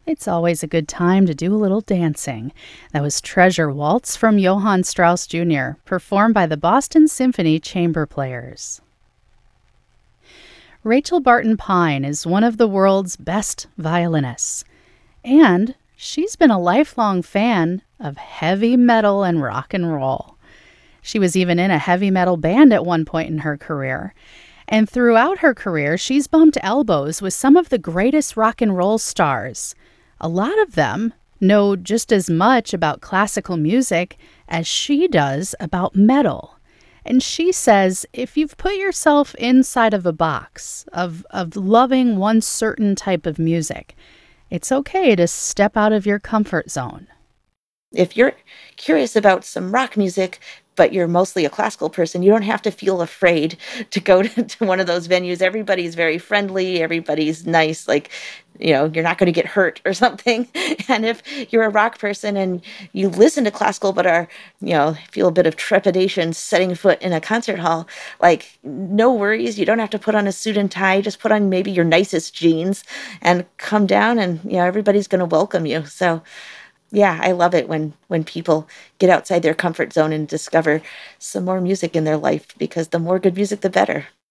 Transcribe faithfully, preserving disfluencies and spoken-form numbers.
It's always a good time to do a little dancing. That was Treasure Waltz from Johann Strauss Junior, performed by the Boston Symphony Chamber Players. Rachel Barton Pine is one of the world's best violinists, and she's been a lifelong fan of heavy metal and rock and roll. She was even in a heavy metal band at one point in her career. And throughout her career, she's bumped elbows with some of the greatest rock and roll stars. A lot of them know just as much about classical music as she does about metal. And she says if you've put yourself inside of a box of, of loving one certain type of music, it's okay to step out of your comfort zone. If you're curious about some rock music, but you're mostly a classical person, you don't have to feel afraid to go to, to one of those venues. Everybody's very friendly, everybody's nice, like, you know, you're not going to get hurt or something. And if you're a rock person and you listen to classical but are, you know, feel a bit of trepidation setting foot in a concert hall, like, no worries. You don't have to put on a suit and tie. Just put on maybe your nicest jeans and come down, and, you know, everybody's going to welcome you. So, yeah, I love it when when people get outside their comfort zone and discover some more music in their life, because the more good music, the better.